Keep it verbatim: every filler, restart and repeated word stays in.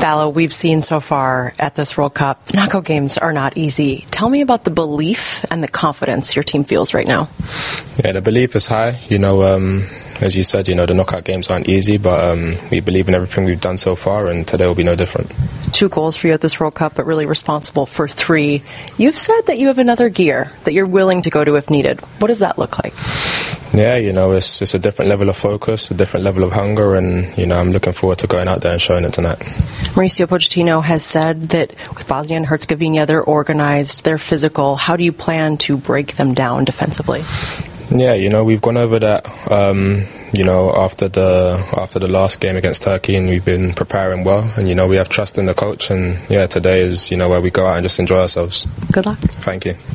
Ballo, we've seen so far at this World Cup, knockout games are not easy. Tell me about the belief and the confidence your team feels right now. Yeah, the belief is high. You know, um, as you said, you know, the knockout games aren't easy, but um, we believe in everything we've done so far, and today will be no different. Two goals for you at this World Cup, but really responsible for three. You've said that you have another gear that you're willing to go to if needed. What does that look like? Yeah, you know, it's, it's a different level of focus, a different level of hunger, and, you know, I'm looking forward to going out there and showing it tonight. Mauricio Pochettino has said that with Bosnia and Herzegovina, they're organized, they're physical. How do you plan to break them down defensively? Yeah, you know, we've gone over that, um, you know, after the after the last game against Turkey, and we've been preparing well, and, you know, we have trust in the coach, and, yeah, today is, you know, where we go out and just enjoy ourselves. Good luck. Thank you.